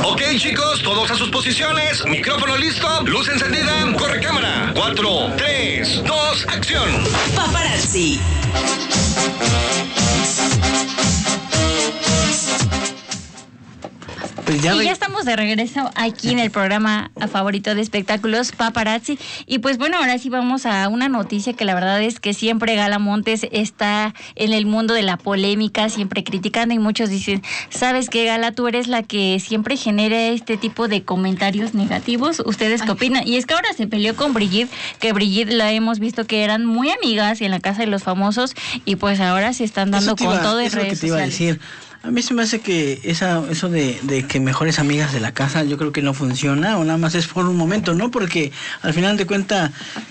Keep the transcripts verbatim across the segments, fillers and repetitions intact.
Ok, chicos, todos a sus posiciones. Micrófono listo, luz encendida, corre cámara. Cuatro, tres, dos, acción. Paparazzi. Pues ya y re... ya estamos de regreso aquí en el programa favorito de espectáculos, Paparazzi. Y pues bueno, ahora sí vamos a una noticia que la verdad es que siempre Gala Montes está en el mundo de la polémica, siempre criticando, y muchos dicen, ¿sabes qué, Gala? Tú eres la que siempre genera este tipo de comentarios negativos. ¿Ustedes qué opinan? Y es que ahora se peleó con Brigitte, que Brigitte la hemos visto que eran muy amigas en la casa de los famosos, y pues ahora se están dando con iba, todo en eso redes que te iba sociales. a decir. A mí se me hace que esa, eso de, de que mejores amigas de la casa, yo creo que no funciona, o nada más es por un momento, ¿no? Porque al final de cuentas,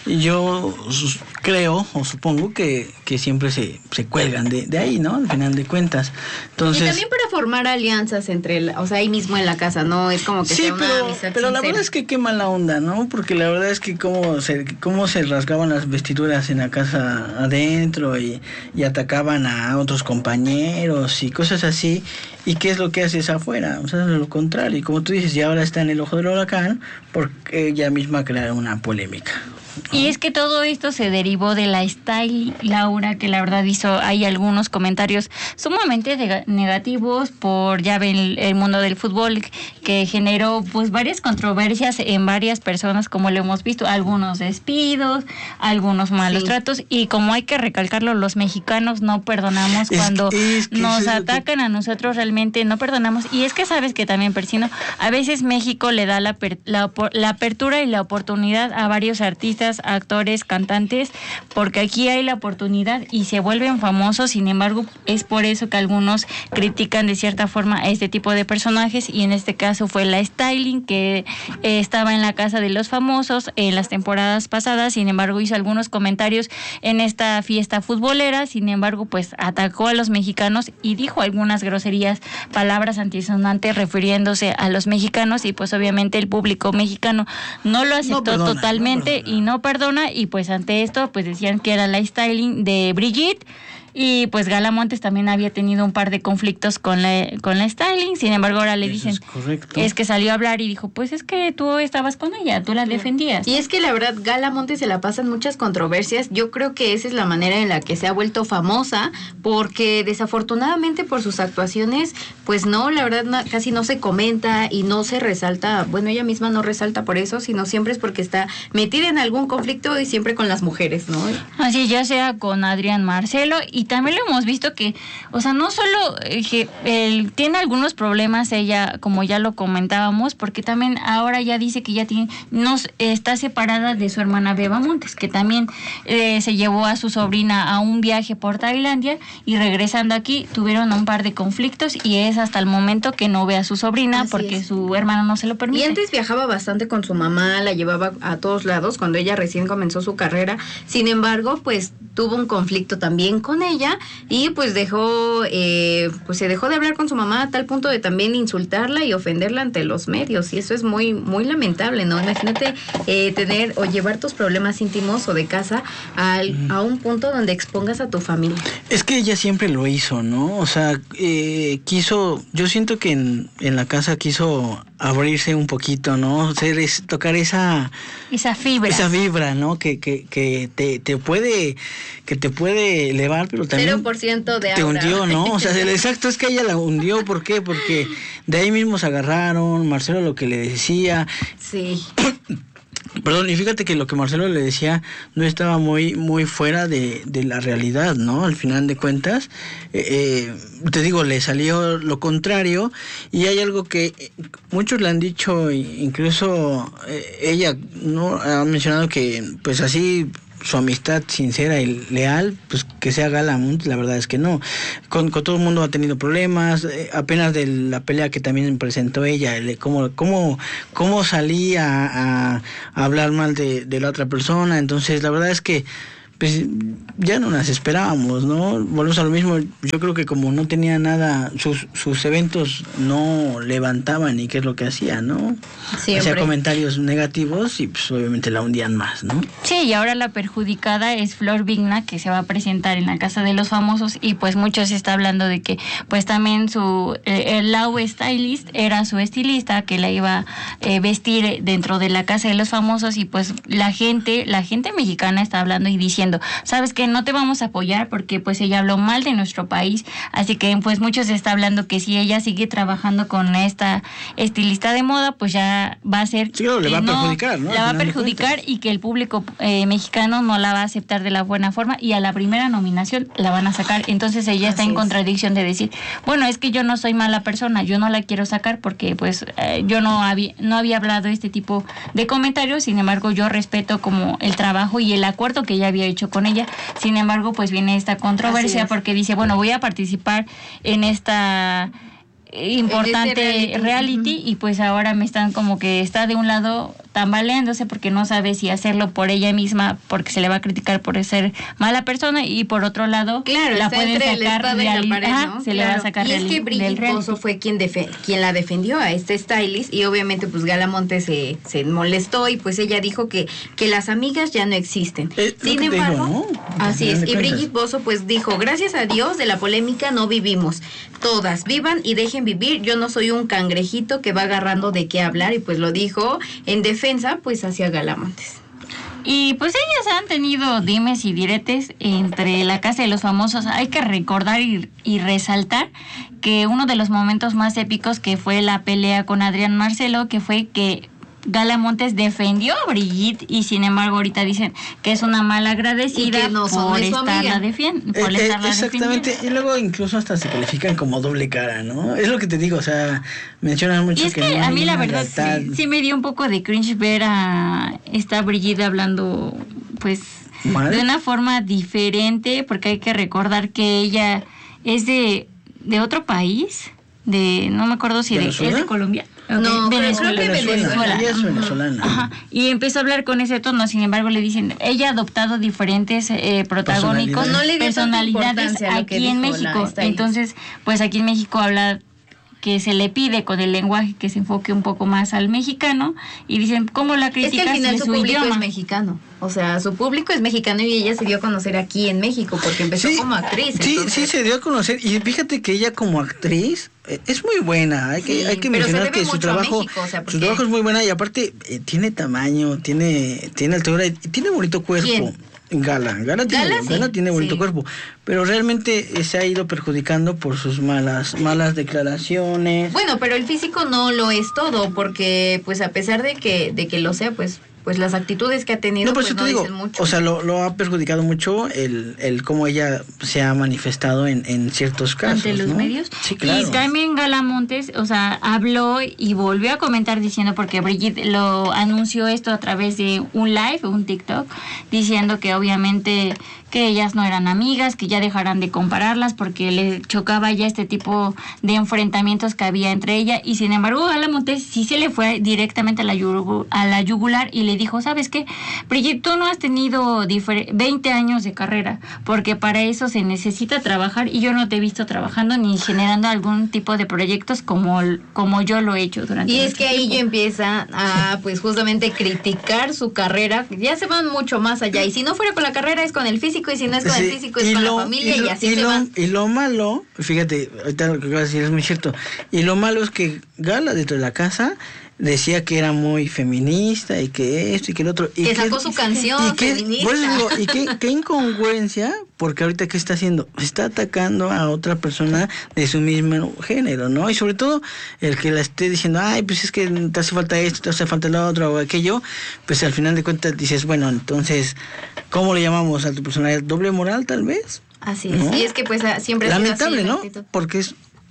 yo creo o supongo que, que siempre se, se cuelgan de, de ahí, ¿no? Al final de cuentas. Entonces, y también para formar alianzas entre, el, o sea, ahí mismo en la casa, ¿no? Es como que sí, sea una pero, amistad pero la sincera. verdad es que qué mala onda, ¿no? Porque la verdad es que cómo se, cómo se rasgaban las vestiduras en la casa adentro y, y atacaban a otros compañeros y cosas así. ¿Y qué es lo que haces afuera? O sea, es lo contrario. Y como tú dices, ya ahora está en el ojo del huracán porque ella misma crea una polémica. Y es que todo esto se derivó de la style Laura, que la verdad hizo hay algunos comentarios sumamente de, negativos por, ya ven, el, el mundo del fútbol, que generó pues varias controversias en varias personas, como lo hemos visto, algunos despidos, algunos malos sí. tratos, y como hay que recalcarlo, los mexicanos no perdonamos es, cuando es que nos atacan que... a nosotros, realmente no perdonamos. Y es que sabes que también, Persino, a veces México le da la, la, la apertura y la oportunidad a varios artistas, actores, cantantes, porque aquí hay la oportunidad y se vuelven famosos. Sin embargo, es por eso que algunos critican de cierta forma a este tipo de personajes, y en este caso fue la Styling, que eh, estaba en la casa de los famosos en las temporadas pasadas. Sin embargo, hizo algunos comentarios en esta fiesta futbolera. Sin embargo, pues atacó a los mexicanos y dijo algunas groserías, palabras antisonantes refiriéndose a los mexicanos, y pues obviamente el público mexicano no lo aceptó no perdona, totalmente no y no perdona, y pues ante esto pues decían que era la Styling de Brigitte. Y pues Gala Montes también había tenido un par de conflictos con la, con la Styling. Sin embargo, ahora le dicen, es, es que salió a hablar y dijo, pues es que tú estabas con ella, tú la defendías. Y es que la verdad, Gala Montes se la pasan muchas controversias. Yo creo que esa es la manera en la que se ha vuelto famosa, porque desafortunadamente por sus actuaciones, pues no, la verdad no, casi no se comenta y no se resalta. Bueno, ella misma no resalta por eso, sino siempre es porque está metida en algún conflicto, y siempre con las mujeres, ¿no? Así, ya sea con Adrián Marcelo. Y también lo hemos visto que, o sea, no solo eh, él tiene algunos problemas ella, como ya lo comentábamos, porque también ahora ya dice que ya tiene, nos está separada de su hermana Beba Montes, que también eh, se llevó a su sobrina a un viaje por Tailandia, y regresando aquí tuvieron un par de conflictos, y es hasta el momento que no ve a su sobrina. Así porque es. Su hermano no se lo permite. Y antes viajaba bastante con su mamá, la llevaba a todos lados cuando ella recién comenzó su carrera. Sin embargo, pues tuvo un conflicto también con ella. Ella, y pues dejó eh, pues se dejó de hablar con su mamá a tal punto de también insultarla y ofenderla ante los medios, y eso es muy muy lamentable, ¿no? Imagínate eh, tener o llevar tus problemas íntimos o de casa al, a un punto donde expongas a tu familia. Es que ella siempre lo hizo, ¿no? O sea, eh, quiso, yo siento que en, en la casa quiso abrirse un poquito, ¿no? O sea, es, tocar esa esa fibra, esa vibra, ¿no? Que que que te, te puede que te puede elevar, pero también cero por ciento de te aura. hundió, ¿no? O sea, el exacto es que ella la hundió. ¿Por qué? Porque de ahí mismo se agarraron, Marcelo lo que le decía. Sí. Perdón, y fíjate que lo que Marcelo le decía no estaba muy muy fuera de, de la realidad, ¿no? Al final de cuentas, eh, eh, te digo, le salió lo contrario, y hay algo que muchos le han dicho, incluso eh, ella no ha mencionado que pues así su amistad sincera y leal, pues que sea Gala Montes, la verdad es que no. Con, con todo el mundo ha tenido problemas, eh, apenas de la pelea que también presentó ella, el, cómo, cómo, cómo salía a, a hablar mal de, de la otra persona. Entonces la verdad es que pues ya no las esperábamos, ¿no? Volvemos a lo mismo, yo creo que como no tenía nada, sus, sus eventos no levantaban y qué es lo que hacía, ¿no? Siempre. Hacía comentarios negativos y pues obviamente la hundían más, ¿no? Sí, y ahora la perjudicada es Flor Vigna, que se va a presentar en la Casa de los Famosos, y pues mucho se está hablando de que pues también su eh, el Lau Stylist era su estilista que la iba a eh, vestir dentro de la Casa de los Famosos, y pues la gente, la gente mexicana está hablando y diciendo, ¿sabes qué? No te vamos a apoyar porque pues ella habló mal de nuestro país, así que pues mucho se está hablando que si ella sigue trabajando con esta estilista de moda, pues ya va a ser... Sí, claro, le va a no, perjudicar, ¿no? La va a Al final de perjudicar cuentas. y que el público eh, mexicano no la va a aceptar de la buena forma, y a la primera nominación la van a sacar. Entonces ella está Así en es. contradicción de decir, bueno, es que yo no soy mala persona, yo no la quiero sacar porque pues eh, yo no había, no había hablado este tipo de comentarios, sin embargo yo respeto como el trabajo y el acuerdo que ella había hecho con ella. Sin embargo, pues viene esta controversia porque dice, bueno, voy a participar en esta importante reality. reality, y pues ahora me están como que está de un lado tambaleándose porque no sabe si hacerlo por ella misma porque se le va a criticar por ser mala persona, y por otro lado Claro, la está pueden entre la sacar espada y la reali- pared, ajá, ¿no? se le va a Claro. sacar Y es reali- que del Brigitte reality. Pozo fue quien defe- quien la defendió a este stylist, y obviamente pues Gala Montes se, se molestó, y pues ella dijo que, que las amigas ya no existen. Eh, lo Sin que te embargo, digo, ¿no? así Al es, final de y cuentas. Brigitte Pozo pues dijo, gracias a Dios de la polémica no vivimos, todas vivan y dejen vivir, yo no soy un cangrejito que va agarrando de qué hablar, y pues lo dijo en defensa pues hacia Gala Montes. Y pues ellas han tenido dimes y diretes entre la Casa de los Famosos. Hay que recordar y, y resaltar que uno de los momentos más épicos que fue la pelea con Adrián Marcelo, que fue que Gala Montes defendió a Brigitte, y sin embargo ahorita dicen que es una mala agradecida Y que no son por de su estarla, amiga. defien- por Eh, eh, estarla exactamente, defendiendo. y luego incluso hasta se califican como doble cara, ¿no? Es lo que te digo, o sea, mencionan mucho Y es que, no a hay mí la una verdad lealtad. sí, sí me dio un poco de cringe ver a esta Brigitte hablando pues ¿Mal? de una forma diferente, porque hay que recordar que ella es de, de otro país, de no me acuerdo si de, es ¿Venezuela? de Colombia. Ok, No, creo- Venezuela. creo que Venezuela, Venezuela. ella es venezolana. Ajá, y empezó a hablar con ese tono, sin embargo le dicen, ella ha adoptado diferentes eh, protagónicos, Personalidades. No le dio tanta personalidades importancia a lo que aquí en dijo la México. stylist. Entonces, pues aquí en México habla que se le pide con el lenguaje que se enfoque un poco más al mexicano, y dicen, ¿cómo la Es que criticas al final de su su público idioma? es mexicano. O sea, su público es mexicano, y ella se dio a conocer aquí en México porque empezó Sí, como actriz. Sí, entonces- sí se dio a conocer, y fíjate que ella como actriz eh, es muy buena, hay que, Sí, hay que pero se mencionar debe que su mucho a trabajo, México, o sea, su porque- trabajo es muy buena, y aparte eh, tiene tamaño, tiene, tiene altura, y tiene bonito cuerpo. ¿Quién? Gala, Gala tiene, Gala, sí, Gala tiene bonito sí. cuerpo, pero realmente eh, se ha ido perjudicando por sus malas, malas declaraciones. Bueno, pero el físico no lo es todo, porque pues a pesar de que de que lo sea, pues pues las actitudes que ha tenido No, pues pues no te digo, dicen mucho. o sea, lo, lo ha perjudicado mucho el, el cómo ella se ha manifestado en, en ciertos casos, Ante los ¿no? medios. Sí, claro. Y también Gala Montes, o sea, habló y volvió a comentar diciendo, porque Brigitte lo anunció esto a través de un live, un TikTok, diciendo que obviamente que ellas no eran amigas, que ya dejaran de compararlas porque le chocaba ya este tipo de enfrentamientos que había entre ella, y sin embargo Gala Montes sí se le fue directamente a la, yugu- a la yugular y le dijo, ¿sabes qué? Brigitte, tú no has tenido difer- veinte años de carrera, porque para eso se necesita trabajar, y yo no te he visto trabajando ni generando algún tipo de proyectos como, como yo lo he hecho durante Y es mucho que ahí tiempo. ya empieza a, pues justamente criticar su carrera. Ya se van mucho más allá. Y si no fuera con la carrera es con el físico, y si no es con Sí, el físico es y con lo- la familia, y, lo- así y se lo, van. y lo malo, fíjate, ahorita lo que acabas de decir es muy cierto, y lo malo es que Gala dentro de la casa decía que era muy feminista y que esto y que el otro. Y Que sacó su canción y que- feminista. por eso digo, y qué, qué incongruencia, porque ahorita ¿qué está haciendo? Está atacando a otra persona de su mismo género, ¿no? Y sobre todo el que la esté diciendo, ay, pues es que te hace falta esto, te hace falta lo otro o aquello, pues al final de cuentas dices, bueno, entonces, ¿cómo le llamamos a tu personalidad? ¿Doble moral tal vez? Así es. ¿No? Y es que pues a- siempre ha sido así Lamentable, la ¿no? actitud. Porque es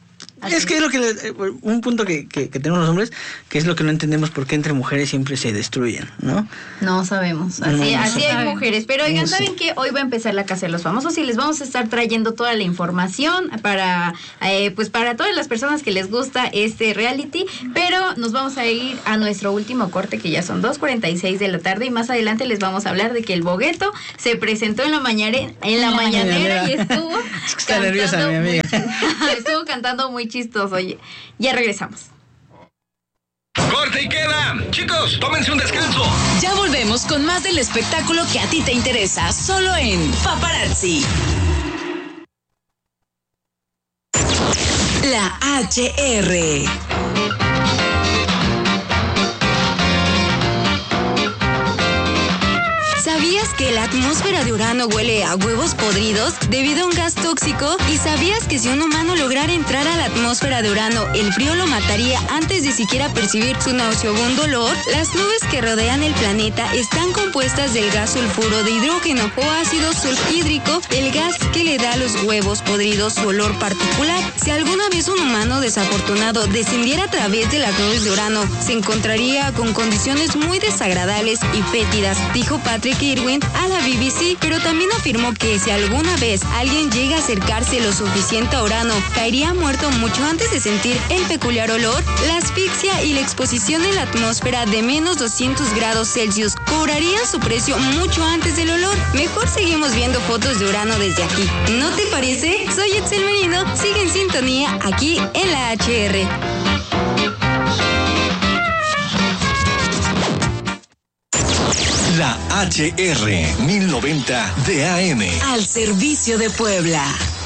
Así Es que es lo que le- un punto que, que, que tenemos los hombres, que es lo que no entendemos por qué entre mujeres siempre se destruyen, ¿no? No sabemos. Así, No, no así hay sabemos. mujeres. Pero oigan, No sé. ¿saben qué? Hoy va a empezar la Casa de los Famosos y les vamos a estar trayendo toda la información para, eh, pues para todas las personas que les gusta este reality. Pero nos vamos a ir a nuestro último corte, que ya son dos cuarenta y seis de la tarde. Y más adelante les vamos a hablar de que el Bogueto se presentó en la mañanera, en la mañanera y estuvo Es que está nerviosa, mi muy amiga. ch- estuvo cantando muy chistoso. Oye, ya regresamos. ¡Corte y queda! Chicos, tómense un descanso. Ya volvemos con más del espectáculo que a ti te interesa, solo en Paparazzi. La H R. ¿Sabías que la atmósfera de Urano huele a huevos podridos debido a un gas tóxico? ¿Y sabías que si un humano lograra entrar a la atmósfera de Urano, el frío lo mataría antes de siquiera percibir su nauseabundo olor? Las nubes que rodean el planeta están compuestas del gas sulfuro de hidrógeno o ácido sulfhídrico, el gas que le da a los huevos podridos su olor particular. Si alguna vez un humano desafortunado descendiera a través de las nubes de Urano, se encontraría con condiciones muy desagradables y fétidas, dijo Patrick Irwin a la B B C, pero también afirmó que si alguna vez alguien llega a acercarse lo suficiente a Urano, caería muerto mucho antes de sentir el peculiar olor. La asfixia y la exposición en la atmósfera de menos doscientos grados Celsius cobrarían su precio mucho antes del olor. Mejor seguimos viendo fotos de Urano desde aquí, ¿no te parece? Soy Etzel Merino, sigue en sintonía aquí en la H R. La H R mil noventa de A M. Al servicio de Puebla.